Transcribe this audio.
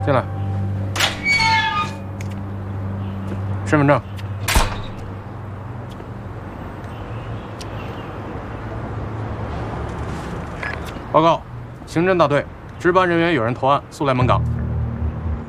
进来。身份证。报告，刑侦大队，值班人员有人投案，速来门岗。